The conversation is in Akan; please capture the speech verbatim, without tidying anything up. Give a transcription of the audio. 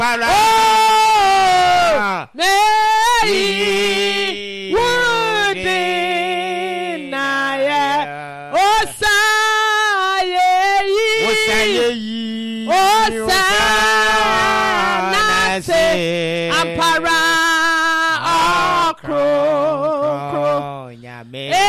para Mary would na ya osaye osaye osana se ampara okro nyame